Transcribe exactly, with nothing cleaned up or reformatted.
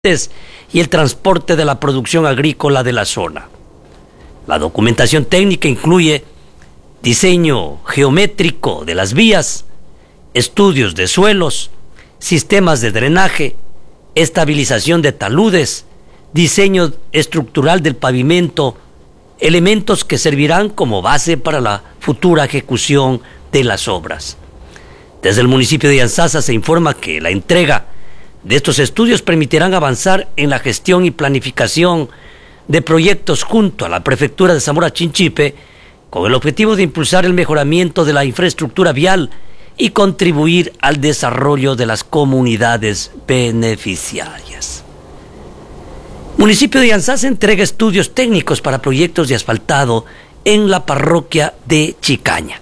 y el transporte de la producción agrícola de la zona. La documentación técnica incluye diseño geométrico de las vías, estudios de suelos, sistemas de drenaje, estabilización de taludes, diseño estructural del pavimento, elementos que servirán como base para la futura ejecución de las obras. Desde el municipio de Yantzaza se informa que la entrega de estos estudios permitirán avanzar en la gestión y planificación de proyectos junto a la Prefectura de Zamora Chinchipe con el objetivo de impulsar el mejoramiento de la infraestructura vial y contribuir al desarrollo de las comunidades beneficiarias. Municipio de Yantzaza entrega estudios técnicos para proyectos de asfaltado en la parroquia de Chicaña.